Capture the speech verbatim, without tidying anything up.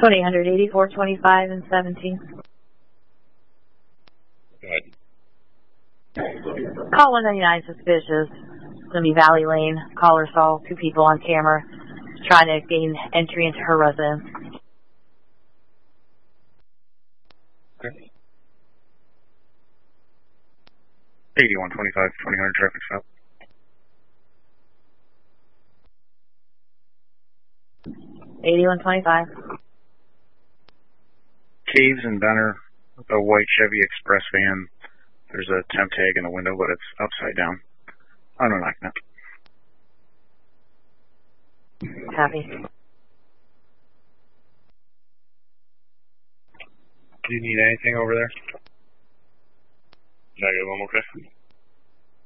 twenty-eight hundred eighty-four twenty-five and seventeen. Go ahead. Call one ninety-nine suspicious. It's going to be Valley Lane. Caller saw two people on camera trying to gain entry into her residence. Okay. eighty-one twenty-five, twenty hundred traffic stop. eighty-one twenty-five. Caves and Benner, the white Chevy Express van. There's a temp tag in the window, but it's upside down. I don't like that. Copy. Do you need anything over there? Negative, I'm okay.